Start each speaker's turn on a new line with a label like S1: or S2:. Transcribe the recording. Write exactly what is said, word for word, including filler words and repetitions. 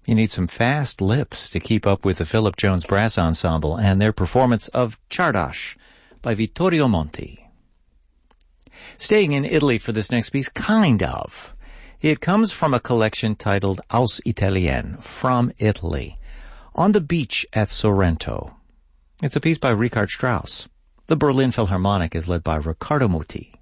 S1: You need some fast lips to keep up with the Philip Jones Brass Ensemble and their performance of Czardas by Vittorio Monti. Staying in Italy for this next piece, kind of. It comes from a collection titled Aus Italien, From Italy, on the beach at Sorrento. It's a piece by Richard Strauss. The Berlin Philharmonic is led by Riccardo Muti.